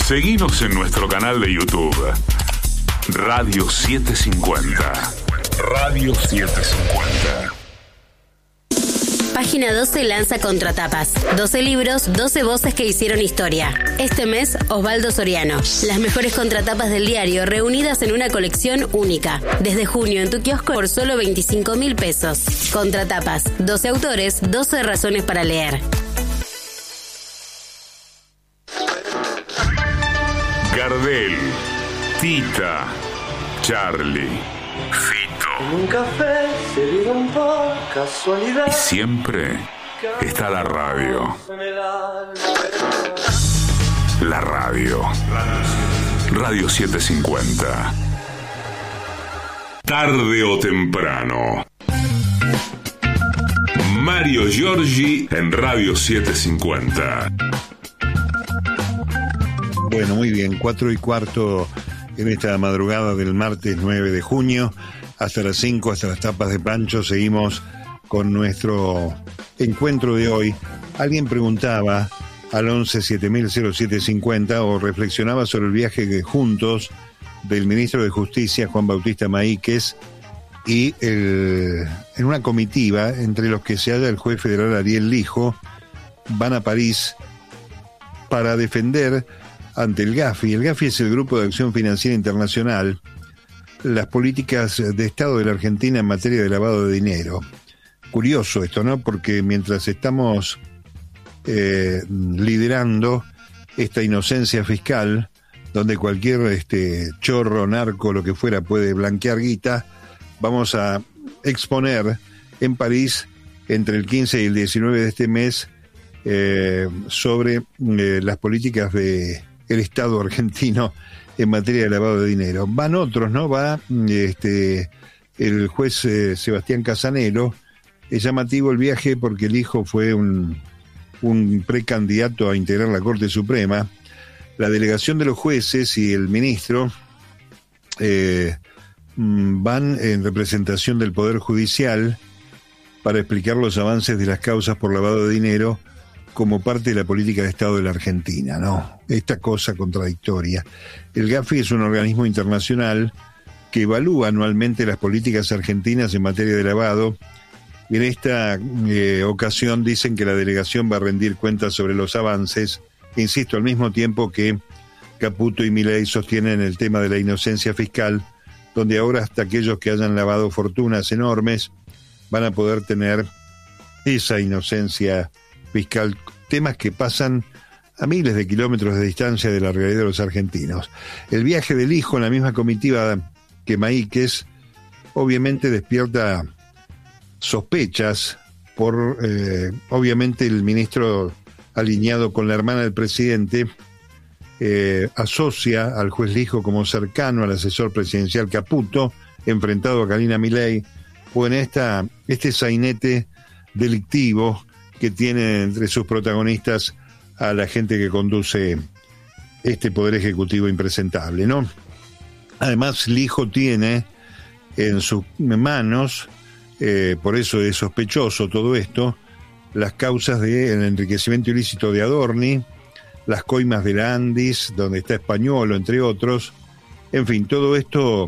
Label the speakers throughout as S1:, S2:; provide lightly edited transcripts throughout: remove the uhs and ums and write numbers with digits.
S1: Seguinos en nuestro canal de YouTube, Radio 750. Radio 750.
S2: Página 12 lanza Contratapas. 12 libros, 12 voces que hicieron historia. Este mes, Osvaldo Soriano. Las mejores contratapas del diario reunidas en una colección única. Desde junio en tu kiosco por solo 25.000 pesos. Contratapas. 12 autores, 12 razones para leer.
S1: Gardel, Tita, Charlie, Fito.
S3: En un café se vieron por casualidad.
S1: Y siempre está la radio. La radio. Radio 750. Tarde o temprano. Mario Giorgi en Radio 750.
S4: Bueno, muy bien, 4:15 en esta madrugada del martes 9 de junio, hasta las 5, hasta las tapas de Pancho, seguimos con nuestro encuentro de hoy. Alguien preguntaba al 11-7000-0750 o reflexionaba sobre el viaje juntos del ministro de Justicia, Juan Bautista Maíquez, y en una comitiva entre los que se halla el juez federal Ariel Lijo, van a París para defender ante el GAFI. El GAFI es el Grupo de Acción Financiera Internacional, las políticas de Estado de la Argentina en materia de lavado de dinero. Curioso esto, ¿no? Porque mientras estamos liderando esta inocencia fiscal, donde cualquier chorro, narco, lo que fuera, puede blanquear guita, vamos a exponer en París, entre el 15 y el 19 de este mes, sobre las políticas de el Estado argentino en materia de lavado de dinero. Van otros, ¿no? Va el juez Sebastián Casanelo. Es llamativo el viaje porque el hijo fue un precandidato a integrar la Corte Suprema. La delegación de los jueces y el ministro van en representación del Poder Judicial para explicar los avances de las causas por lavado de dinero como parte de la política de Estado de la Argentina, ¿no? Esta cosa contradictoria. El GAFI es un organismo internacional que evalúa anualmente las políticas argentinas en materia de lavado. En esta ocasión dicen que la delegación va a rendir cuentas sobre los avances, insisto, al mismo tiempo que Caputo y Milei sostienen el tema de la inocencia fiscal, donde ahora hasta aquellos que hayan lavado fortunas enormes van a poder tener esa inocencia fiscal, temas que pasan a miles de kilómetros de distancia de la realidad de los argentinos. El viaje del hijo en la misma comitiva que Maíquez obviamente despierta sospechas por, obviamente, el ministro alineado con la hermana del presidente asocia al juez Lijo como cercano al asesor presidencial Caputo, enfrentado a Karina Milei, o en este sainete delictivo que tiene entre sus protagonistas a la gente que conduce este poder ejecutivo impresentable, ¿no? Además, Lijo tiene en sus manos, por eso es sospechoso todo esto, las causas del enriquecimiento ilícito de Adorni, las coimas de la Andis, donde está Españolo, entre otros. En fin, todo esto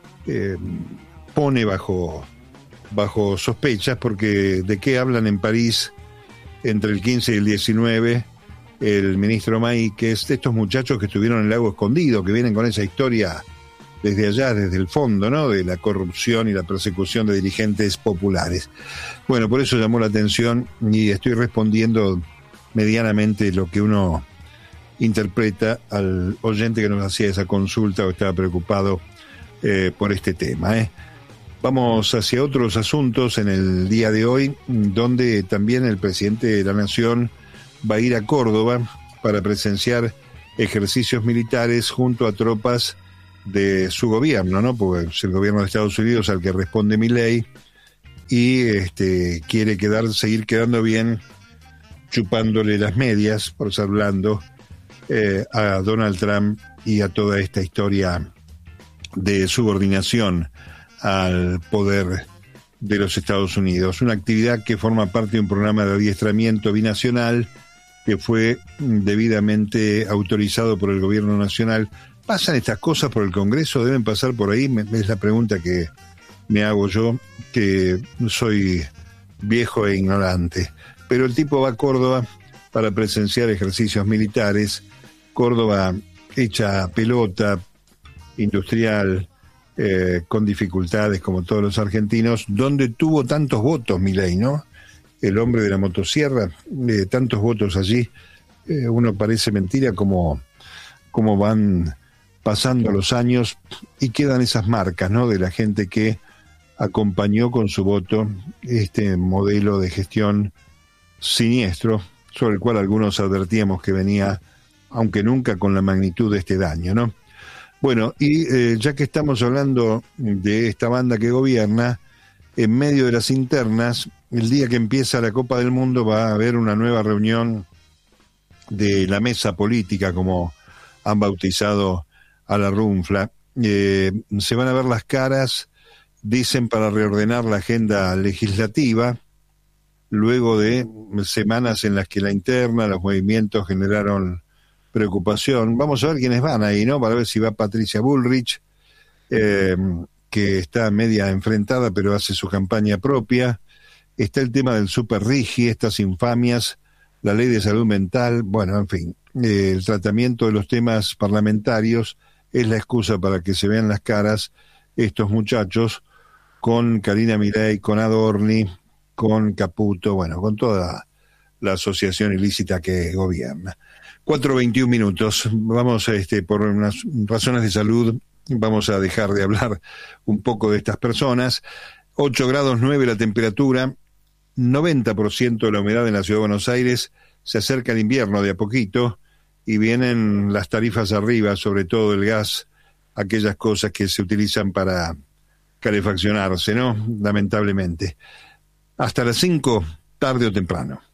S4: pone bajo sospechas, porque ¿de qué hablan en París entre el 15 y el 19 el ministro Maíquez? De estos muchachos que estuvieron en el Lago Escondido, que vienen con esa historia desde allá, desde el fondo, ¿no?, de la corrupción y la persecución de dirigentes populares. Bueno, por eso llamó la atención y estoy respondiendo medianamente lo que uno interpreta al oyente que nos hacía esa consulta o estaba preocupado por este tema, Vamos hacia otros asuntos en el día de hoy, donde también el presidente de la Nación va a ir a Córdoba para presenciar ejercicios militares junto a tropas de su gobierno, ¿no? Porque es el gobierno de Estados Unidos al que responde Milei y quiere seguir quedando bien, chupándole las medias, por ser blando, a Donald Trump y a toda esta historia de subordinación al poder de los Estados Unidos. Una actividad que forma parte de un programa de adiestramiento binacional que fue debidamente autorizado por el gobierno nacional. ¿Pasan estas cosas por el Congreso? ¿Deben pasar por ahí? Es la pregunta que me hago yo, que soy viejo e ignorante. Pero el tipo va a Córdoba para presenciar ejercicios militares. Córdoba hecha pelota, industrial, con dificultades como todos los argentinos, donde tuvo tantos votos Milei, ¿no? El hombre de la motosierra, tantos votos allí, uno parece mentira como van pasando los años y quedan esas marcas, ¿no? De la gente que acompañó con su voto este modelo de gestión siniestro, sobre el cual algunos advertíamos que venía, aunque nunca con la magnitud de este daño, ¿no? Bueno, y ya que estamos hablando de esta banda que gobierna, en medio de las internas, el día que empieza la Copa del Mundo va a haber una nueva reunión de la mesa política, como han bautizado a la runfla. Se van a ver las caras, dicen, para reordenar la agenda legislativa, luego de semanas en las que la interna, los movimientos generaron preocupación. Vamos a ver quiénes van ahí, ¿no? Para ver si va Patricia Bullrich, que está media enfrentada, pero hace su campaña propia. Está el tema del Super Rigi, estas infamias, la ley de salud mental, bueno, en fin, el tratamiento de los temas parlamentarios es la excusa para que se vean las caras estos muchachos con Carina Milei, con Adorni, con Caputo, bueno, con toda la asociación ilícita que gobierna. 4:21 minutos. Vamos por unas razones de salud, vamos a dejar de hablar un poco de estas personas. 8 grados 9 la temperatura, 90% de la humedad en la Ciudad de Buenos Aires. Se acerca el invierno de a poquito y vienen las tarifas arriba, sobre todo el gas, aquellas cosas que se utilizan para calefaccionarse, ¿no? Lamentablemente. Hasta las 5, tarde o temprano.